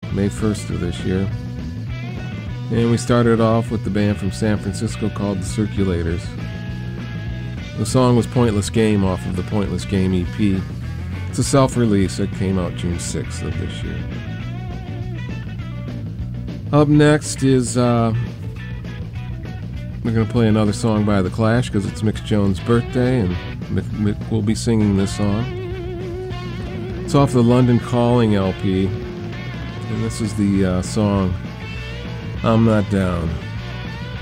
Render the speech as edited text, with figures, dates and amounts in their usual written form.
May 1st of this year. And we started off with the band from San Francisco called The Circulators. The song was Pointless Game off of the Pointless Game EP. It's a self-release that came out June 6th of this year. Up next is, we're going to play another song by The Clash because it's Mick Jones' birthday, and Mick will be singing this song. It's off the London Calling LP, and this is the song I'm Not Down.